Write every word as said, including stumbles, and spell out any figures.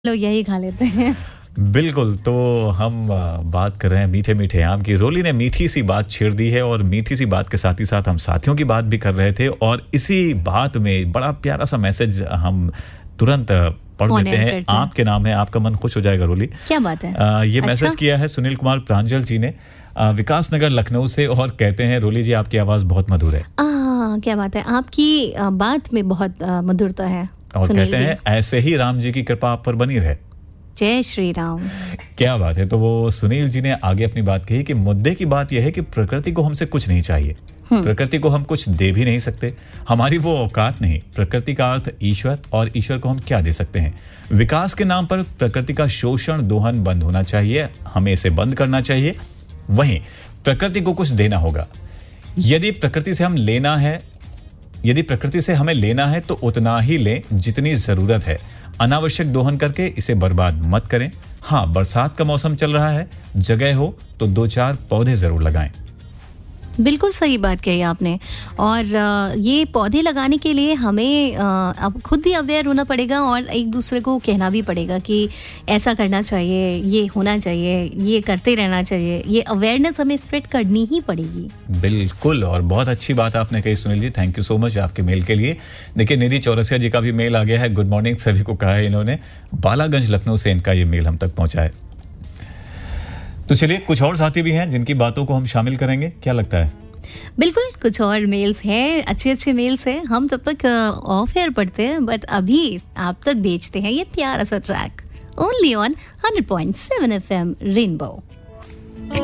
लोग यही खा लेते हैं। बिल्कुल, तो हम बात कर रहे हैं मीठे मीठे आम की। रोली ने मीठी सी बात छेड़ दी है और मीठी सी बात के साथ ही साथ हम साथियों की बात भी कर रहे थे और इसी बात में बड़ा प्यारा सा मैसेज हम तुरंत पढ़ देते हैं। आपके नाम है, आपका मन खुश हो जाएगा रोली। क्या बात है? आ, ये अच्छा? मैसेज किया है सुनील कुमार प्रांजल जी ने विकास नगर लखनऊ से और कहते हैं रोली जी आपकी आवाज़ बहुत मधुर है। आ, क्या बात है, आपकी बात में बहुत मधुरता है। और कहते हैं ऐसे ही राम जी की कृपा आप पर बनी रहे। जय श्री राम। क्या बात है। तो वो सुनील जी ने आगे अपनी बात कही कि मुद्दे की बात यह है कि प्रकृति को हमसे कुछ नहीं चाहिए, प्रकृति को हम कुछ दे भी नहीं सकते, हमारी वो औकात नहीं। प्रकृति का अर्थ ईश्वर, और ईश्वर को हम क्या दे सकते हैं। विकास के नाम पर प्रकृति का शोषण दोहन बंद होना चाहिए, हमें इसे बंद करना चाहिए। वहीं प्रकृति को कुछ देना होगा। यदि प्रकृति से हम लेना है यदि प्रकृति से हमें लेना है तो उतना ही लें जितनी जरूरत है। अनावश्यक दोहन करके इसे बर्बाद मत करें। हाँ, बरसात का मौसम चल रहा है, जगह हो तो दो चार पौधे जरूर लगाएं। बिल्कुल सही बात कही आपने। और ये पौधे लगाने के लिए हमें अब खुद भी अवेयर होना पड़ेगा और एक दूसरे को कहना भी पड़ेगा कि ऐसा करना चाहिए, ये होना चाहिए, ये करते रहना चाहिए। ये अवेयरनेस हमें स्प्रेड करनी ही पड़ेगी। बिल्कुल, और बहुत अच्छी बात आपने कही Sunil ji, thank you so much आपके मेल के लिए। देखिए निधि चौरसिया जी का भी मेल आ गया है। गुड मॉर्निंग सभी को कहा है इन्होंने। बालागंज लखनऊ से इनका ये मेल हम तक पहुंचा है। तो चलिए कुछ और साथी भी हैं जिनकी बातों को हम शामिल करेंगे, क्या लगता है? बिल्कुल, कुछ और मेल्स हैं, अच्छे अच्छे मेल्स हैं। हम तब तक ऑफ एयर पढ़ते हैं, बट अभी आप तक भेजते हैं ये प्यारा सा track only on hundred point seven F M rainbow.